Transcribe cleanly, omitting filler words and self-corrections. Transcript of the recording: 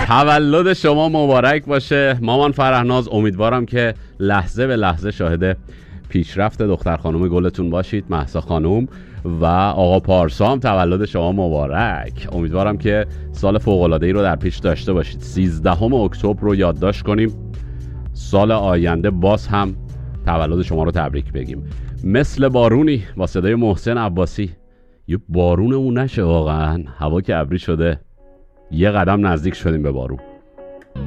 تولد شما مبارک باشه مامان فرهناز. امیدوارم که لحظه به لحظه شاهد پیشرفت دختر خانم گلتون باشید، مهسا خانم. و آقا پارسا هم تولد شما مبارک. امیدوارم که سال فوق‌العاده‌ای رو در پیش داشته باشید. 13 اکتبر رو یادداشت کنیم، سال آینده باز هم تولد شما رو تبریک بگیم. مثل بارونی با صدای محسن عباسی. یه بارون اون نشه واقعا، هوا که ابری شده، یه قدم نزدیک شدیم به بارون.